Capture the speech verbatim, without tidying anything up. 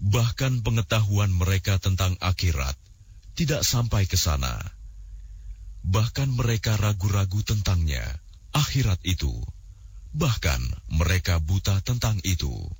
Bahkan pengetahuan mereka tentang akhirat tidak sampai ke sana. Bahkan mereka ragu-ragu tentangnya, akhirat itu. Bahkan mereka buta tentang itu.